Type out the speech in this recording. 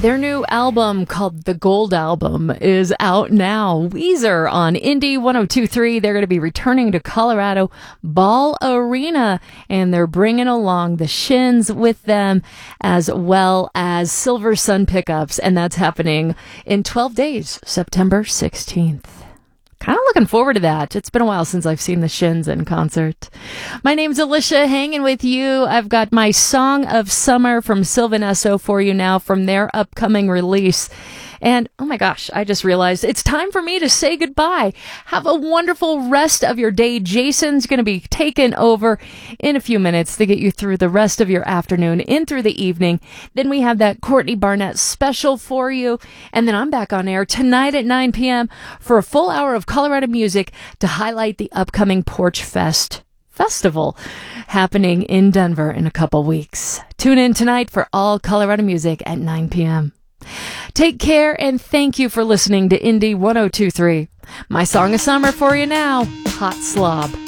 Their new album called The Gold Album is out now. Weezer on Indie 102.3. They're going to be returning to Colorado Ball Arena, and they're bringing along the Shins with them, as well as Silver Sun Pickups, and that's happening in 12 days, September 16th. Kind of looking forward to that. It's been a while since I've seen the Shins in concert. My name's Alicia, hanging with you. I've got my Song of Summer from Sylvan Esso for you now from their upcoming release. And, oh my gosh, I just realized it's time for me to say goodbye. Have a wonderful rest of your day. Jason's going to be taking over in a few minutes to get you through the rest of your afternoon, in through the evening. Then we have that Courtney Barnett special for you. And then I'm back on air tonight at 9 p.m. for a full hour of Colorado music to highlight the upcoming Porch Fest Festival happening in Denver in a couple weeks. Tune in tonight for all Colorado music at 9 p.m. Take care, and thank you for listening to Indie 102.3. My Song of Summer for you now, Hot Slob.